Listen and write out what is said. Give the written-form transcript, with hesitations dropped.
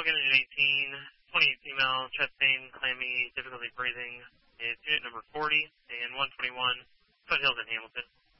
Spoken Engine 18, 28 female, chest pain, clammy, difficulty breathing. It's unit number 40 and 121, Foothills in Hamilton.